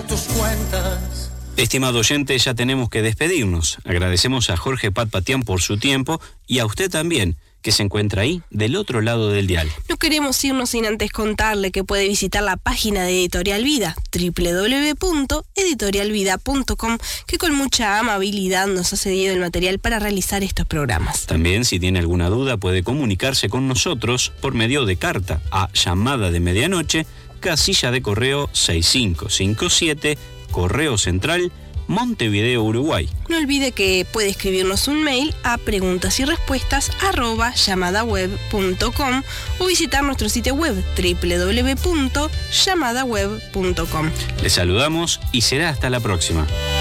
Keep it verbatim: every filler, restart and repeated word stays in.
tus cuentas. Estimado oyente, ya tenemos que despedirnos. Agradecemos a Jorge Pat Patián por su tiempo y a usted también, que se encuentra ahí, del otro lado del dial. No queremos irnos sin antes contarle que puede visitar la página de Editorial Vida, doble u doble u doble u punto editorial vida punto com, que con mucha amabilidad nos ha cedido el material para realizar estos programas. También, si tiene alguna duda, puede comunicarse con nosotros por medio de carta a Llamada de Medianoche, casilla de correo seis cinco cinco siete, Correo Central, Montevideo, Uruguay. No olvide que puede escribirnos un mail a preguntas y respuestas arroba llamadaweb punto com o visitar nuestro sitio web doble u doble u doble u punto llamadaweb punto com. Les saludamos y será hasta la próxima.